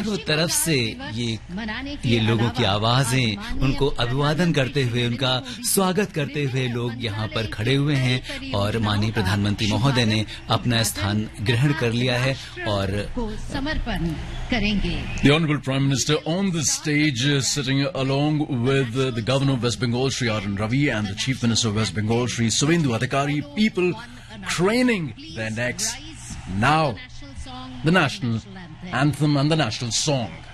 चारों तरफ से ये लोगों की आवाजें, उनको अभिवादन करते हुए, उनका स्वागत करते हुए लोग यहाँ पर खड़े हुए हैं और माननीय प्रधानमंत्री महोदय ने अपना स्थान ग्रहण कर लिया है और समर्पण करेंगे. The Honourable Prime Minister on the stage sitting along with the Governor of West Bengal, Shri R.N. Ravi, and the Chief Minister of West Bengal, Shri Suvendu Adhikari, people craning their necks. Now, the national anthem and the national song.